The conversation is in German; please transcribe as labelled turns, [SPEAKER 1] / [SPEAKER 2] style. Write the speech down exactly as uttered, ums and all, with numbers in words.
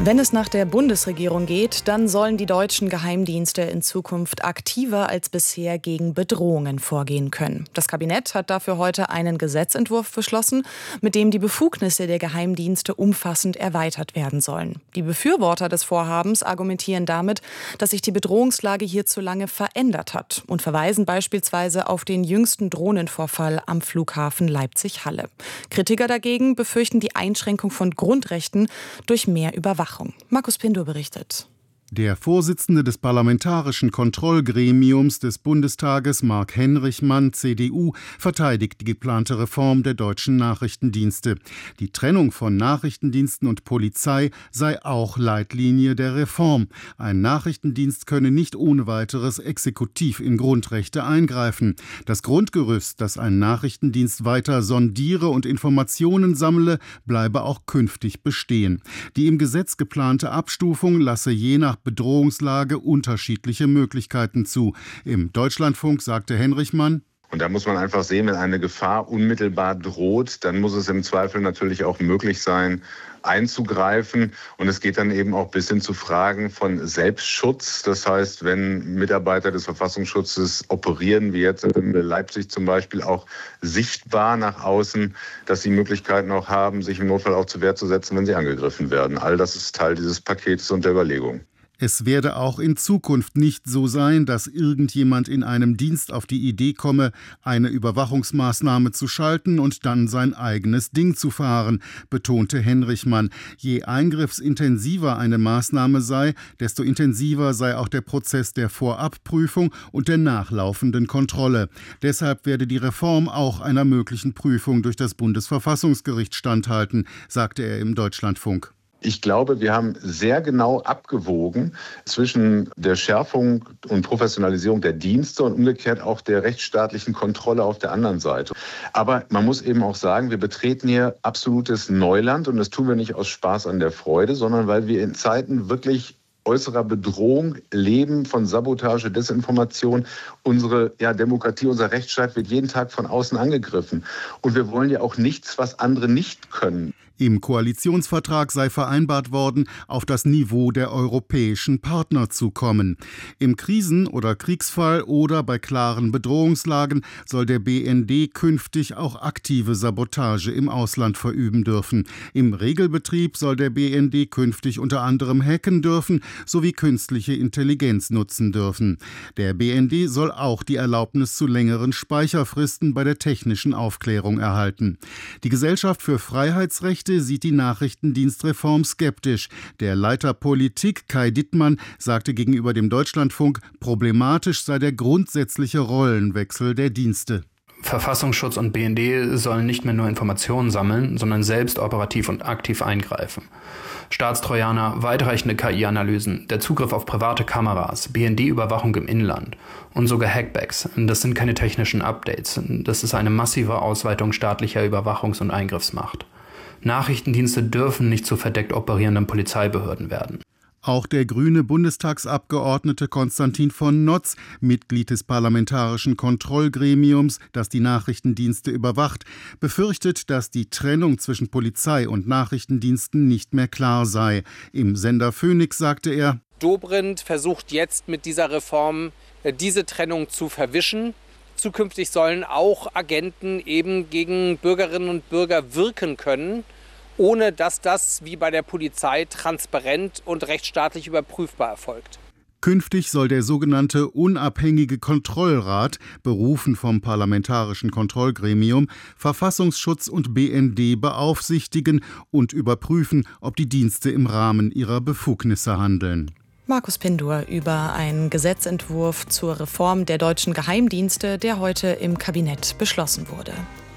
[SPEAKER 1] Wenn es nach der Bundesregierung geht, dann sollen die deutschen Geheimdienste in Zukunft aktiver als bisher gegen Bedrohungen vorgehen können. Das Kabinett hat dafür heute einen Gesetzentwurf beschlossen, mit dem die Befugnisse der Geheimdienste umfassend erweitert werden sollen. Die Befürworter des Vorhabens argumentieren damit, dass sich die Bedrohungslage hierzulande verändert hat und verweisen beispielsweise auf den jüngsten Drohnenvorfall am Flughafen Leipzig-Halle. Kritiker dagegen befürchten die Einschränkung von Grundrechten durch mehr Überwachung. Markus Pindur berichtet.
[SPEAKER 2] Der Vorsitzende des Parlamentarischen Kontrollgremiums des Bundestages, Marc Henrichmann, C D U, verteidigt die geplante Reform der deutschen Nachrichtendienste. Die Trennung von Nachrichtendiensten und Polizei sei auch Leitlinie der Reform. Ein Nachrichtendienst könne nicht ohne weiteres exekutiv in Grundrechte eingreifen. Das Grundgerüst, dass ein Nachrichtendienst weiter sondiere und Informationen sammle, bleibe auch künftig bestehen. Die im Gesetz geplante Abstufung lasse je nach Bedrohungslage unterschiedliche Möglichkeiten zu. Im Deutschlandfunk sagte Henrichmann:
[SPEAKER 3] Und da muss man einfach sehen, wenn eine Gefahr unmittelbar droht, dann muss es im Zweifel natürlich auch möglich sein, einzugreifen. Und es geht dann eben auch bis hin zu Fragen von Selbstschutz. Das heißt, wenn Mitarbeiter des Verfassungsschutzes operieren, wie jetzt in Leipzig zum Beispiel, auch sichtbar nach außen, dass sie Möglichkeiten auch haben, sich im Notfall auch zur Wehr zu setzen, wenn sie angegriffen werden. All das ist Teil dieses Pakets und der Überlegung.
[SPEAKER 2] Es werde auch in Zukunft nicht so sein, dass irgendjemand in einem Dienst auf die Idee komme, eine Überwachungsmaßnahme zu schalten und dann sein eigenes Ding zu fahren, betonte Henrichmann. Je eingriffsintensiver eine Maßnahme sei, desto intensiver sei auch der Prozess der Vorabprüfung und der nachlaufenden Kontrolle. Deshalb werde die Reform auch einer möglichen Prüfung durch das Bundesverfassungsgericht standhalten, sagte er im Deutschlandfunk.
[SPEAKER 3] Ich glaube, wir haben sehr genau abgewogen zwischen der Schärfung und Professionalisierung der Dienste und umgekehrt auch der rechtsstaatlichen Kontrolle auf der anderen Seite. Aber man muss eben auch sagen, wir betreten hier absolutes Neuland und das tun wir nicht aus Spaß an der Freude, sondern weil wir in Zeiten wirklich äußerer Bedrohung leben, von Sabotage, Desinformation. Unsere ja, Demokratie, unser Rechtsstaat wird jeden Tag von außen angegriffen. Und wir wollen ja auch nichts, was andere nicht können.
[SPEAKER 2] Im Koalitionsvertrag sei vereinbart worden, auf das Niveau der europäischen Partner zu kommen. Im Krisen- oder Kriegsfall oder bei klaren Bedrohungslagen soll der B N D künftig auch aktive Sabotage im Ausland verüben dürfen. Im Regelbetrieb soll der B N D künftig unter anderem hacken dürfen sowie künstliche Intelligenz nutzen dürfen. Der B N D soll auch die Erlaubnis zu längeren Speicherfristen bei der technischen Aufklärung erhalten. Die Gesellschaft für Freiheitsrechte sieht die Nachrichtendienstreform skeptisch. Der Leiter Politik Kai Dittmann sagte gegenüber dem Deutschlandfunk, problematisch sei der grundsätzliche Rollenwechsel der Dienste.
[SPEAKER 4] Verfassungsschutz und B N D sollen nicht mehr nur Informationen sammeln, sondern selbst operativ und aktiv eingreifen. Staatstrojaner, weitreichende K I-Analysen, der Zugriff auf private Kameras, B N D-Überwachung im Inland und sogar Hackbacks. Das sind keine technischen Updates. Das ist eine massive Ausweitung staatlicher Überwachungs- und Eingriffsmacht. Nachrichtendienste dürfen nicht zu verdeckt operierenden Polizeibehörden werden.
[SPEAKER 2] Auch der grüne Bundestagsabgeordnete Konstantin von Notz, Mitglied des Parlamentarischen Kontrollgremiums, das die Nachrichtendienste überwacht, befürchtet, dass die Trennung zwischen Polizei und Nachrichtendiensten nicht mehr klar sei. Im Sender Phoenix sagte er:
[SPEAKER 5] Dobrindt versucht jetzt mit dieser Reform diese Trennung zu verwischen. Zukünftig sollen auch Agenten eben gegen Bürgerinnen und Bürger wirken können, ohne dass das wie bei der Polizei transparent und rechtsstaatlich überprüfbar erfolgt.
[SPEAKER 2] Künftig soll der sogenannte unabhängige Kontrollrat, berufen vom Parlamentarischen Kontrollgremium, Verfassungsschutz und B N D beaufsichtigen und überprüfen, ob die Dienste im Rahmen ihrer Befugnisse handeln.
[SPEAKER 1] Markus Pindur über einen Gesetzentwurf zur Reform der deutschen Geheimdienste, der heute im Kabinett beschlossen wurde.